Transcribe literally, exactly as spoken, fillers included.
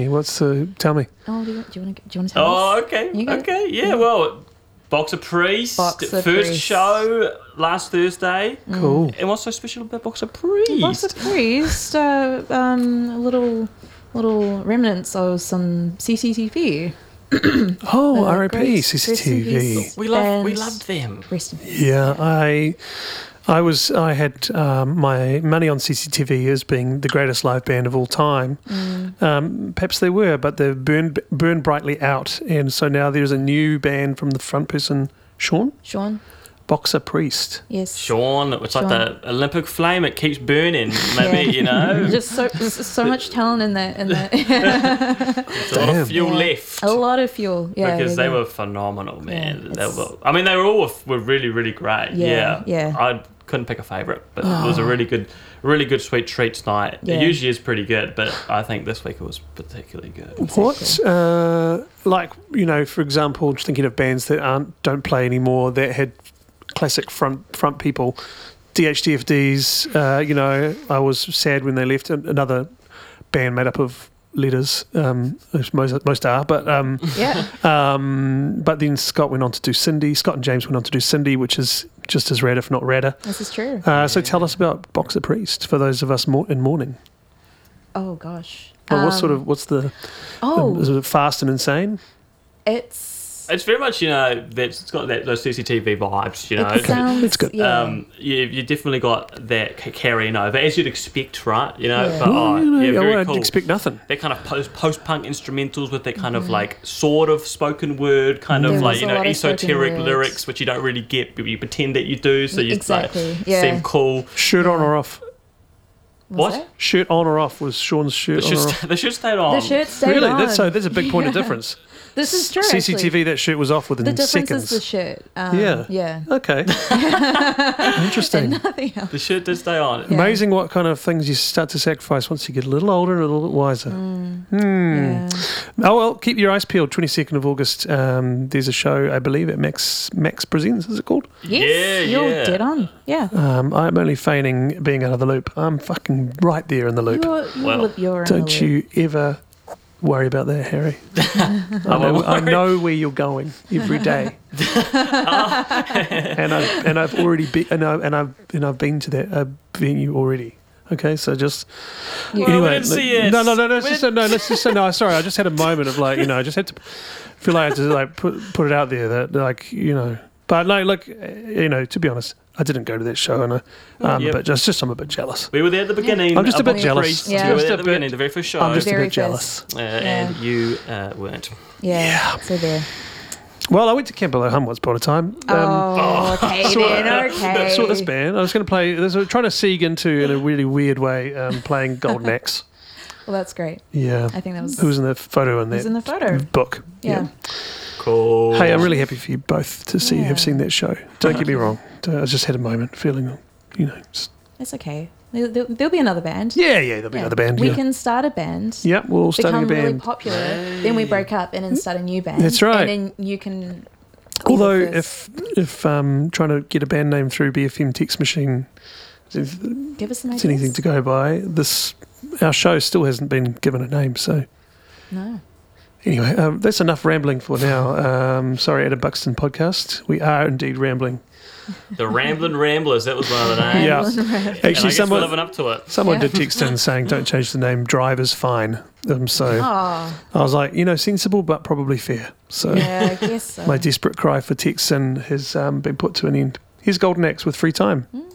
What's the? Tell me. Oh, do you, do you want to? Do you want to tell Oh, us? okay, You go. okay, yeah. Well, Boxer Priest, Boxer first Priest. show last Thursday. Cool. And what's so special about Boxer Priest? Boxer Priest, uh, um, little little remnants of some C C T V. Oh, Uh, R I P great C C T V. rest in peace. We love, we And- loved them. Rest in peace. Yeah, I, I was, I had um, my money on C C T V as being the greatest live band of all time. Mm. Um, perhaps they were, but they've burned burned brightly out, and so now there's a new band from the front person, Sean Sean, Boxer Priest. yes. Sean, it's like Sean. the Olympic flame. It keeps burning. Maybe Yeah. you know, Just so there's so much talent in that, in that. there's a lot Damn. of fuel Yeah. left. A lot of fuel, yeah. because yeah, they yeah. were phenomenal, man. Yeah, they it's- were. I mean, they were all were really, really great. Yeah, Yeah, yeah. I couldn't pick a favourite, but it was a really good, really good sweet treats night. Yeah. It usually is pretty good, but I think this week it was particularly good. What, uh, like you know, for example, just thinking of bands that aren't don't play anymore that had classic front front people, D H D F Ds. Uh, you know, I was sad when they left. An- Another band made up of leaders, um, as most most are, but um, Yeah. um, but then Scott went on to do Cindy. Scott and James went on to do Cindy, which is just as rad, if not radder. This is true. Uh, so tell us about Boxer Priest for those of us mo- in mourning. Oh gosh. Well, what Um, sort of what's the? Oh, Is it fast and insane? it's. It's very much, you know, that's it's got that, those C C T V vibes, you know. It sounds. It's good. Yeah. Um, you you definitely got that c- carrying over as you'd expect, right? You know, Yeah. but Well, oh, you know, yeah, I very wouldn't cool. expect nothing. That kind of post post punk instrumentals with that kind Mm-hmm. of like sort of spoken word, kind There of like was you a know lot of spoken esoteric words. lyrics, which you don't really get, but you pretend that you do. So you Exactly, like, yeah. seem cool. Shirt on or off? Was What? it? Shirt on or off was Sean's shirt They on should or off. st- they should stay on. The shirt stayed Really? on. That's so. That's a big point of Yeah. difference. This is true. C C T V, actually. that shirt was off within The difference seconds. is the shirt. Um, Yeah. Yeah. Okay. Interesting. Nothing else. The shirt did stay on. Yeah. Amazing what kind of things you start to sacrifice once you get a little older and a little bit wiser. Mm. Hmm. Yeah. Oh well, keep your eyes peeled. twenty-second of August. Um, there's a show, I believe, at Max Max Presents. Is it called? Yes, Yeah, you're yeah. dead on. Yeah. Um, I'm only feigning being out of the loop. I'm fucking right there in the loop. You're, you're, Well, you're in Don't the you ever worry about that, Harry. I, know, I know where you're going every day, and I and I've already been and I and I've and I've been to that uh, venue already. Okay, so just You- Well, we anyway. didn't see it. No, no, no, no. Let's We just say, no. Let's just say no. Sorry, I just had a moment of like you know, I just had to feel like I had to like put put it out there that like you know. But no, look, you know, to be honest, I didn't go to that show, and I, um, Yeah. but just just I'm a bit jealous. We were there at the beginning. I'm just a of bit Boxer jealous. Priest. Yeah. We were Just there a at the bit- beginning, the very first show, I'm just a Very bit jealous. first. uh, and you uh, weren't. Yeah. So there. Well, I went to Camp Below Hum once upon a time. Um, oh, okay saw, then. Okay. saw this band. I was going to play. I was trying to seek into in a really weird way, um, playing Golden Axe. Well, that's great. Yeah, I think that was. who was in the photo in Who's that in the photo? book? Yeah. Cool. Hey, I'm really happy for you both to see Yeah. have seen that show. Don't get me wrong. I just had a moment feeling, you know. Just, It's okay. There, there, there'll be another band. yeah, yeah, there'll be Yeah. another band. We yeah. can start a band. Yep, we'll start a Become really band. popular. Then we break up and then start a new band. That's right. And then you can. be the Although, first. if if um, trying to get a band name through B F M text machine, if Give us some it's ideas. anything to go by, this our show still hasn't been given a name. So No. anyway, um, that's enough rambling for now. Um, sorry, Adam Buxton podcast. We are indeed rambling. The Ramblin' Ramblers, that was one of the names. Yeah. And I Actually, guess we're someone living up to it. someone Yeah. did text in saying don't change the name. Driver's fine. Um, so Oh, I was like, you know, sensible but probably fair. So yeah, I guess so. my desperate cry for texts in has um, been put to an end. Here's Golden Axe with Free Time. Mm.